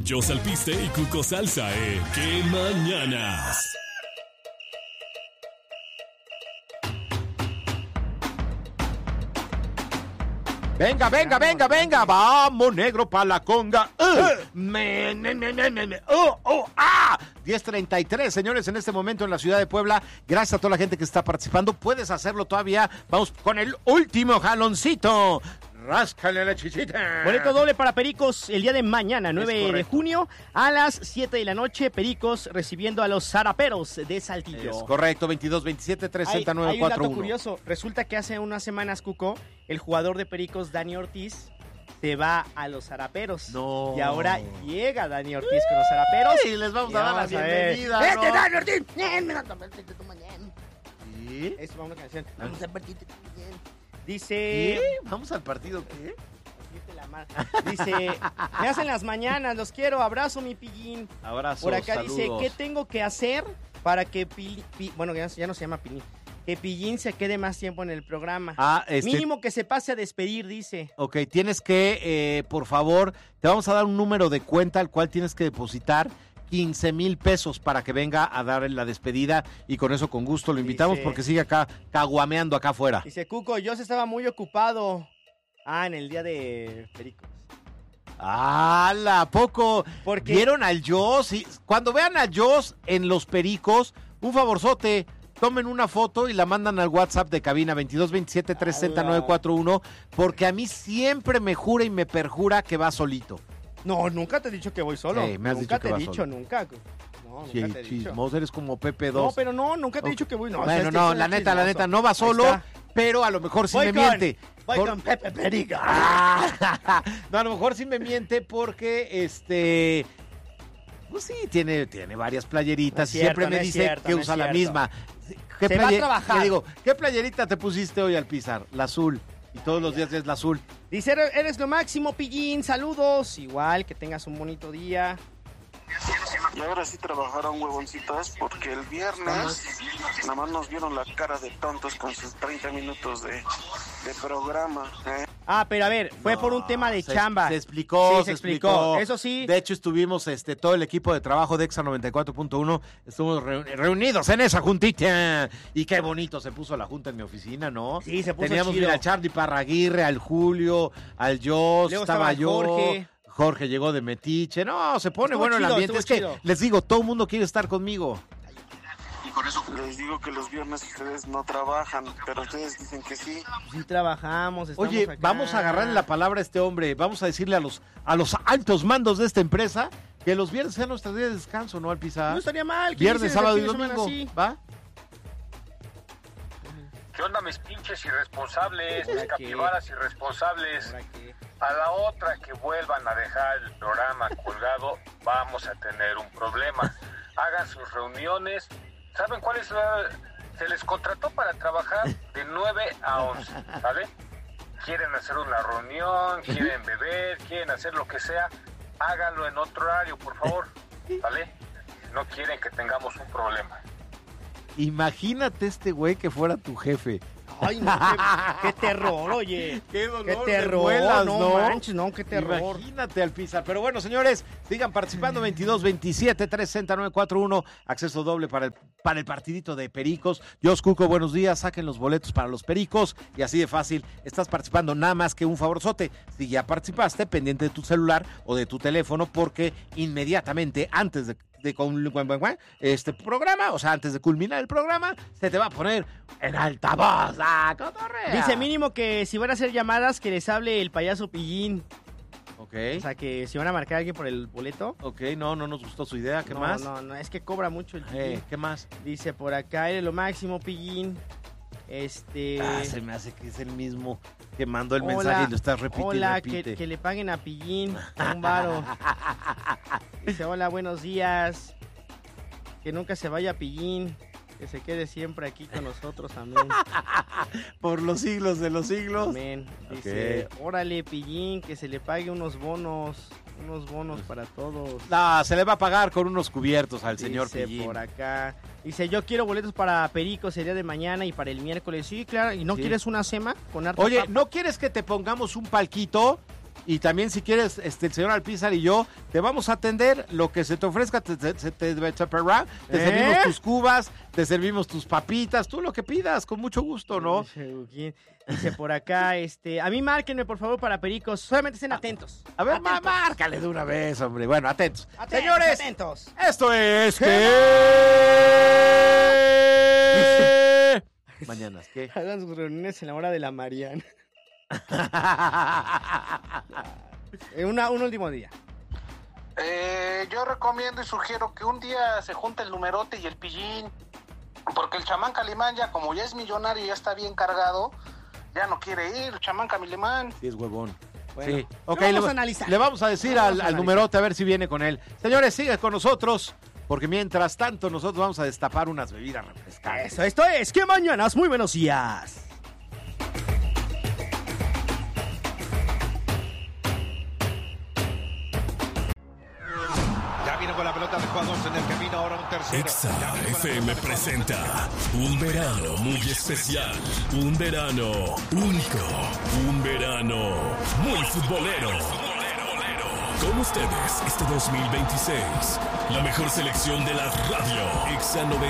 Joss Alpiste y Cuco Salsa en ¡Qué Mañanas! Venga, vamos, negro, pa' la conga. 10:33, señores, en este momento en la ciudad de Puebla. Gracias a toda la gente que está participando. Puedes hacerlo todavía. Vamos con el último jaloncito. Ráscale la chichita. Boleto doble para Pericos el día de mañana, 9 de junio, a las 7 de la noche. Pericos recibiendo a los Zaraperos de Saltillo. Es correcto, 22-27-369-41. Hay un dato curioso. Resulta que hace unas semanas, Cuco, el jugador de Pericos, Dani Ortiz, se va a los Zaraperos. No. Y ahora llega Dani Ortiz con los Zaraperos. Y les vamos a dar la bienvenida. ¡Vete, Dani Ortiz! ¿Sí? Eso va una canción. Vamos a partirte también. Dice... ¿Qué? ¿Vamos al partido qué? Dice, me hacen las mañanas, los quiero, abrazo mi pillín. Abrazo, Por acá saludos. dice, ¿qué tengo que hacer para que bueno, ya no se llama Pillín, que Pillín se quede más tiempo en el programa? Mínimo que se pase a despedir, dice. Ok, tienes que, por favor, te vamos a dar un número de cuenta al cual tienes que depositar 15,000 pesos para que venga a dar la despedida y con eso con gusto lo invitamos porque sigue acá caguameando acá afuera. Dice, Cuco, yo estaba muy ocupado. En el día de Pericos. ¿A poco? Porque ¿Vieron al Joss? Cuando vean a Joss en los Pericos, un favorzote, tomen una foto y la mandan al WhatsApp de cabina 22-27-369-41 porque a mí siempre me jura y me perjura que va solito. No, nunca te he dicho que voy solo. Sí, me has nunca dicho que te he vas dicho, solo. nunca. No, Sí, nunca te he dicho. chismoso, eres como Pepe 2. No, pero nunca te he dicho que voy. No, bueno, no, la neta, no va solo, pero a lo mejor sí me miente. Voy con Pepe Perica. No, a lo mejor sí me miente porque, pues sí, tiene varias playeritas. No es cierto, siempre me no es dice cierto, que no usa es la cierto. misma. Se va a trabajar. Le digo, ¿qué playerita te pusiste hoy al pisar? La azul. Y todos los días es la azul. Dice, eres lo máximo, Pillín. Saludos. Igual, que tengas un bonito día. Y ahora sí trabajaron huevoncitos porque el viernes nada más nos vieron la cara de tontos con sus 30 minutos de programa. Pero a ver, fue por un tema de chamba. Se explicó. Eso sí. De hecho, estuvimos todo el equipo de trabajo de Exa 94.1, estuvimos reunidos en esa juntita. Y qué bonito se puso la junta en mi oficina, ¿no? Sí, se puso Teníamos chido. al Charlie Parraguirre, al Julio, al Joss, Luego estaba yo. Jorge llegó de metiche. No, se pone Estuvo bueno chido, el ambiente. Es que chido. les digo, todo el mundo quiere estar conmigo. Y por eso les digo que los viernes ustedes no trabajan, pero ustedes dicen que sí. Sí trabajamos, estamos Oye, acá. vamos a agarrarle la palabra a este hombre. Vamos a decirle a los altos mandos de esta empresa que los viernes sean nuestro día de descanso, ¿no, Alpizar? No estaría mal. Viernes, sábado y domingo, ¿va? ¿Qué onda, mis pinches irresponsables, mis capibaras irresponsables? ¿Qué? A la otra que vuelvan a dejar el programa colgado, vamos a tener un problema. Hagan sus reuniones. ¿Saben cuál es se les contrató para trabajar de 9 a 11, ¿vale? Quieren hacer una reunión, quieren beber, quieren hacer lo que sea, háganlo en otro horario, por favor, ¿vale? No quieren que tengamos un problema. Imagínate este güey que fuera tu jefe. Ay, no, qué terror, oye. Qué dolor Qué de terror, muelas, no manches, no, qué terror. Imagínate, Alpizar. Pero bueno, señores, sigan participando. 22-27-369-41. Acceso doble para el partidito de Pericos. Jos Cuco, buenos días. Saquen los boletos para los Pericos. Y así de fácil, estás participando. Nada más que un favorzote. Si ya participaste, pendiente de tu celular o de tu teléfono, porque inmediatamente, antes de este programa, o sea, antes de culminar el programa, se te va a poner en altavoz la cotorrea. Dice mínimo que si van a hacer llamadas, que les hable el payaso Pillín. Ok. O sea, que si van a marcar a alguien por el boleto. Ok, no nos gustó su idea. ¿Qué más? No, es que cobra mucho el Pillín. ¿Qué más? Dice por acá, eres lo máximo, Pillín. Se me hace que es el mismo que mandó el mensaje y lo estás repitiendo. Hola, repite. que le paguen a Pillín un varo. Dice, hola, buenos días. Que nunca se vaya Pillín. Que se quede siempre aquí con nosotros, amén. Por los siglos de los siglos. Amén. Dice, órale, Pillín, que se le pague unos bonos para todos. No, se le va a pagar con unos cubiertos al señor Dice Pillín. por acá. Dice, yo quiero boletos para Pericos el día de mañana y para el miércoles. Sí, claro. ¿Y no quieres una cema con harta Oye, papa? ¿no quieres que te pongamos un palquito? Y también si quieres, el señor Alpizar y yo, te vamos a atender lo que se te ofrezca, te servimos tus cubas, te servimos tus papitas, tú lo que pidas, con mucho gusto, ¿no? Dice por acá, a mí márquenme por favor para Pericos, solamente estén atentos. A ver, márcale de una vez, hombre. Bueno, atentos. Señores, atentos. Esto es Mañanas, ¿qué? Hagan sus reuniones en la hora de la Mariana. Un último día. Yo recomiendo y sugiero que un día se junte el numerote y el pillín, porque el chamán Calimán ya como ya es millonario y ya está bien cargado, ya no quiere ir, el chamán Calimán. Sí, es huevón. Bueno, sí. Okay, vamos a analizar. Le vamos a decir al numerote a ver si viene con él. Señores, sigue con nosotros, porque mientras tanto nosotros vamos a destapar unas bebidas refrescantes. Esto es ¡Qué mañanas! Muy buenos días. Con la pelota de jugadores en el camino, ahora un tercero. Exa FM presenta un verano muy especial, un verano único, un verano muy futbolero. Con ustedes este 2026, la mejor selección de la radio, Exa 94.1.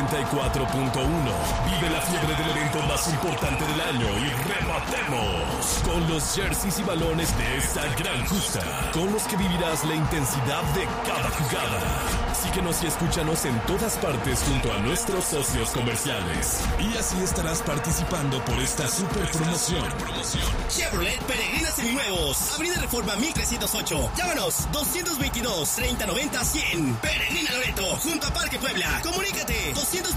Vive la fiebre del evento más importante del año y rematemos con los jerseys y balones de esta gran justa, con los que vivirás la intensidad de cada jugada. Síguenos y escúchanos en todas partes junto a nuestros socios comerciales. Y así estarás participando por esta super promoción. Chevrolet Peregrina Seminuevos, Avenida Reforma 1308. Llámanos 222-3090-100. Peregrina Loreto, junto a Parque Puebla. Comunícate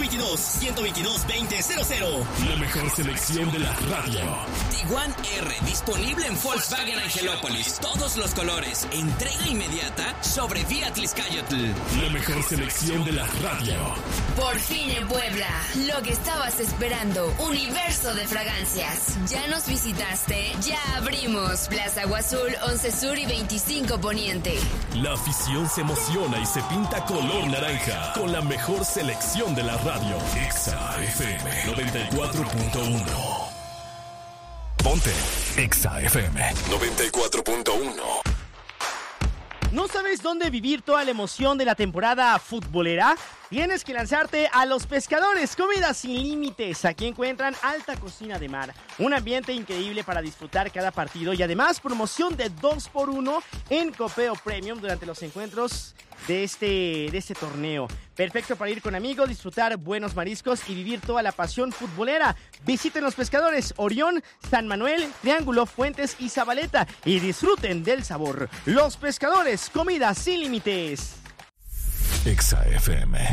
222-122-2000. La mejor selección de la radio. Tiguan R, disponible en Volkswagen Angelópolis. Todos los colores. Entrega inmediata sobre Vía Tliscayotl. La mejor selección de la radio. Por fin en Puebla, lo que estabas esperando, universo de fragancias. ¿Ya nos visitaste? Ya abrimos Plaza Agua Azul, 11 Sur y 25 Poniente. La afición se emociona y se pinta color naranja con la mejor selección de la radio. Exa FM 94.1. Ponte Exa FM 94.1. ¿No sabes dónde vivir toda la emoción de la temporada futbolera? Tienes que lanzarte a Los Pescadores, comida sin límites. Aquí encuentran alta cocina de mar, un ambiente increíble para disfrutar cada partido y además promoción de 2x1 en copeo premium durante los encuentros de este torneo. Perfecto para ir con amigos, disfrutar buenos mariscos y vivir toda la pasión futbolera. Visiten Los Pescadores, Orión, San Manuel, Triángulo, Fuentes y Zabaleta y disfruten del sabor. Los Pescadores, comida sin límites. Exa FM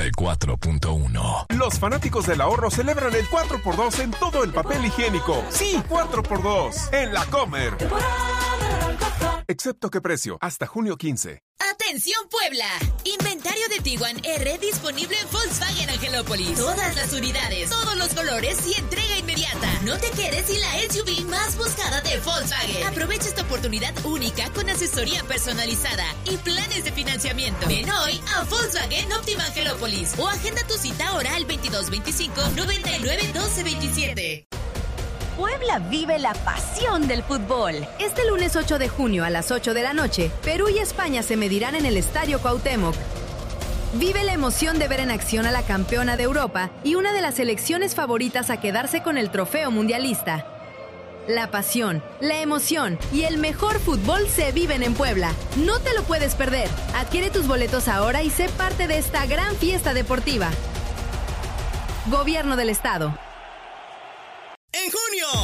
94.1. Los fanáticos del ahorro celebran el 4x2 en todo el papel higiénico. Sí, 4x2 en La Comer. Excepto qué precio, hasta junio 15. ¡Atención Puebla! Inventario de Tiguan R disponible en Volkswagen Angelópolis. Todas las unidades, todos los colores y entrega inmediata. No te quedes sin la SUV más buscada de Volkswagen. Aprovecha esta oportunidad única con asesoría personalizada y planes de financiamiento. Ven hoy a Volkswagen Optima Angelópolis o agenda tu cita ahora al 2225-991227. Puebla vive la pasión del fútbol. Este lunes 8 de junio a las 8 de la noche, Perú y España se medirán en el Estadio Cuauhtémoc. Vive la emoción de ver en acción a la campeona de Europa y una de las selecciones favoritas a quedarse con el trofeo mundialista. La pasión, la emoción y el mejor fútbol se viven en Puebla. No te lo puedes perder. Adquiere tus boletos ahora y sé parte de esta gran fiesta deportiva. Gobierno del Estado. En junio,